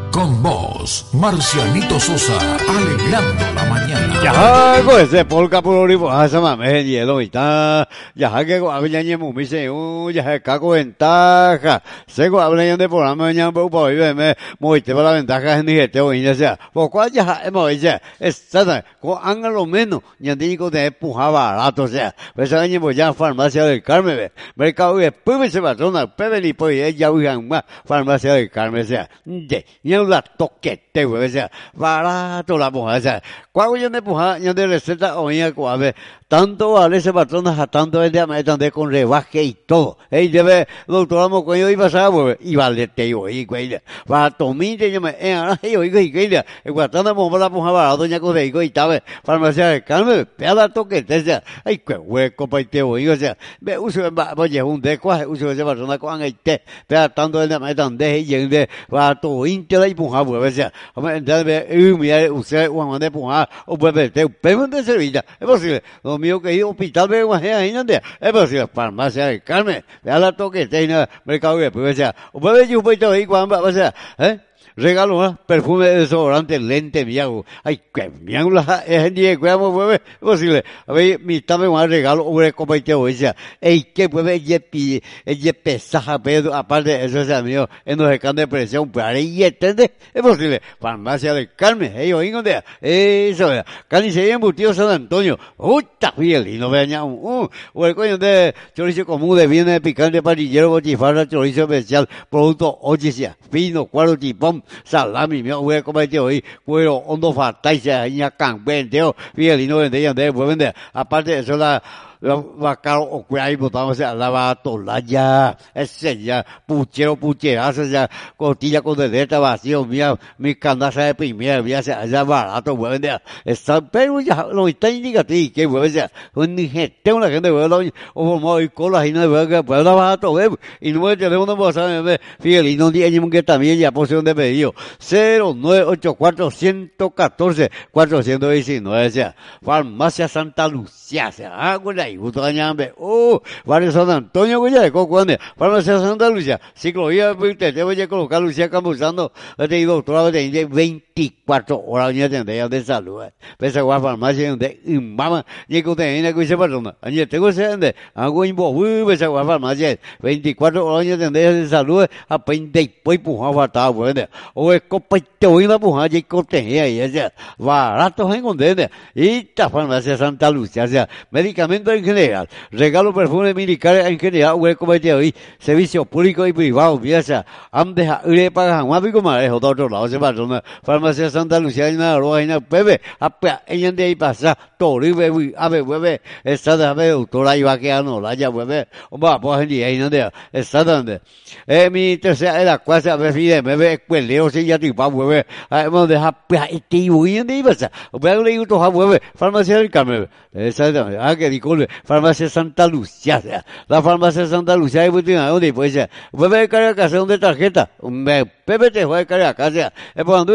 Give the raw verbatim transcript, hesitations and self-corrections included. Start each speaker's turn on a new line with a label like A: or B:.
A: Con vos, Marcianito Sosa, alegrando la mañana.
B: Ya, pues ese polka puro por asa mame hielo y ta. Ya que hablan ya muy se ya que cago ventaja. Se hablan de por la mañana por por me muy te la ventaja ni te voy a decir. Por cuál ya hemos dicho, es nada, con ángulo menos, ya digo de puja barato sea. Pues año pues ya farmacia del Carmen, mercado de pues se va a tronar, pero ni pues ya usan más farmacia del Carmen sea. De la toquete, güey, o sea, barato la puja, o sea, cuando yo me puja, yo de receta oía cuave, tanto vale ese patrón a tanto vende a meter de con rebaje y todo, ey, debe, doctora Mocoño y pasaba, güey, y vale te digo, y güey, para tomite yo me, eh, ahora yo, y güey, y guardando como la puja barato, doña cosa, y güey, tal farmacia de Carmen, pea la toquete, o sea, ay, qué hueco, pa' te voy, o sea, me uso, oye, un de cuaje, uso ese patrón con el té, pea tanto vende a meter de, y de, barato, íntegra y puja, güey, o sea, entonces, mira, usted, Juan de puja, o puede ver, pero de Sevilla, es posible, lo mío que ir hospital, ve, ahí no es posible, farmacia de Carmen, vea la toquete, y nada, mercado de, pues, o sea, o puede ver, yo voy a ir, o sea, ¿eh? Regalo, ¿no? Perfume de desodorante, lente, miago. Ay, que miago la gente, cuidamos, bebé. Es posible. A ver, mi también un regalo, un compañero, o sea, ey, que puede, yepi, ye pesaja, pero aparte de eso, sea mío, en los escanos de presión, pues ahí, ¿entiendes? Es posible. Farmacia del Carmen, ey, oí, ¿dónde? Eso, carnicería embutido San Antonio. Uy, está fiel, y no vean, uh, o el coño de chorizo común de viene de picante, parrillero, botifarra, chorizo especial, producto, oye, sea, fino, cuadro, tipón, salami, mi abuelo como este hoy, cuero, hondo fatal, se ya can, vendeo, fiel y no vendían de, pues vender. Aparte de eso, la, la caro o cuay, botamos, se alaba tola ya, ese ya, puchero, pucherazo, ya, costilla con deleta vacío, mía, mi candaza de primera, mía, se allá barato, pues vender. Está, pero ya, lo está indicativo, que pues ya, un gente, una gente, pues, o como y cola, y no, pues, pues, la barato, y no me tenemos una cosa, fiel y no tiene que también ya posición de pedido. cero nueve ocho cuatro uno cuatro cuatro uno nueve, o sea, Farmacia Santa Lucía, o sea, ah, güey, ahí, gusto dañame, oh, Barrio San Antonio, güey, de Cocuane, Farmacia Santa Lucía, ciclovía, te te voy a colocar Lucía Campuzano, te digo, doctora, de veinticuatro horas, ya tendría de salud, pese a farmacia, donde, mamá, ni que usted viene con esa persona, añe, tengo ese, donde, hago imbo, uy, pese a farmacia, veinticuatro horas, ya tendría de salud, a veinte y pues, puja, faltaba, bueno, o es copa y te voy a pujar y cortejea y ella, baratos en condena, y esta farmacia Santa Lucía, o sea, medicamentos en general, regalo perfume militar en general, o es como este hoy, servicio público y privado, piensa, han dejado, y le pagan más pico marejo, de otro lado, se patrona, farmacia Santa Lucía, y nada, roja, y nada, bebé, apea, ella de ahí pasa, todo, y bebé, a ver, bebé, esta de bebé, doctora, y va a quedar, no, la ya, bebé, o va, pues, ahí no de, está donde, eh, mi tercera, era cuasi, a ver, fide, bebé, cueleo, si ya te va, bebé, a ver, deja, este, y voy a ir, pasa, voy a leer otro, bebé, farmacia del Carmen, exactamente, ah, que disculpe, farmacia Santa Lucía, la farmacia Santa Lucía, y pues, ¿dónde puede ser? Bebé, carga casa, ¿dónde tarjeta? Bebé, te voy a cargar casa, es por